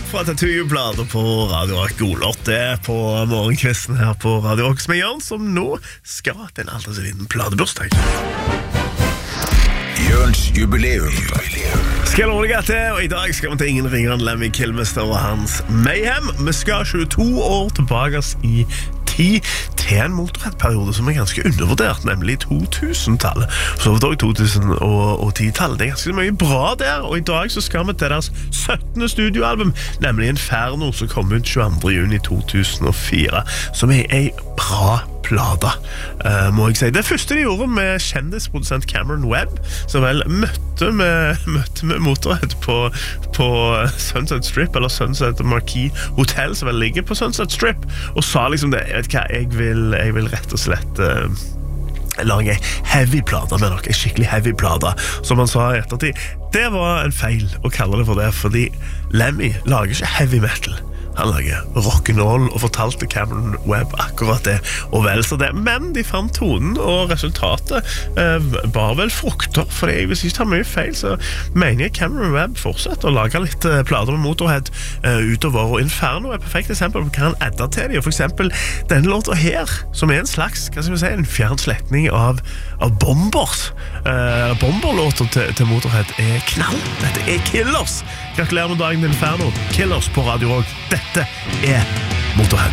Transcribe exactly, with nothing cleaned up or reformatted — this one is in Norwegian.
fra Tattoo-bladet på Radio Rock. God låt det på morgenkvisten her på Radio Rock, som er Jørn, som nå skal til en aldri så liten pladebursdag. Jørns jubileum. Skal jeg love deg til, og i dag skal vi til ingen ringere enn Lemmy Kilmister og hans Mayhem. Vi skal tjueto år tilbake i tid til en Motorhead-periode som er ganske undervurdert, nemlig to tusen-tallet. Så var det også to tusen og ti-tallet. Det er ganske mye bra der, og i dag så skal vi til deres syttende studioalbum, nemlig Inferno, som kom ut tjueandre juni to tusen og fire, som er en bra plata, uh, må jeg si. Det første de gjorde med kjendisprodusent Cameron Webb, som vel møtte med, møtte med Motorhead på, på Sunset Strip, eller Sunset Marquis Hotel, som vel ligger på Sunset Strip, og sa liksom det, jeg vet hva, jeg vil, jeg vil rett og slett uh, lage en heavy plata med dere, en skikkelig heavy plata, som han sa i ettertid. Det var en feil å kalle det for det, fordi Lemmy lager ikke heavy metal. Han lager rock'n'roll, og fortalte Cameron Webb akkurat det, og vel så det. Men de fant tonen, og resultatet eh, bar vel frukter, for hvis jeg ikke tar mye feil, så mener jeg Cameron Webb fortsetter å lage litt eh, plater med Motorhead eh, utover, og Inferno er et perfekt eksempel på hva han edder til dem, og for eksempel denne låta her, som er en slags, hva skal vi si, en fjernsletning av, av Bombers. Eh, Bomber-låter til, til Motorhead er knall. Dette er Killers. Gratulerer med dagen til Inferno. Killers på Radio Rock. Dette er Motorhead.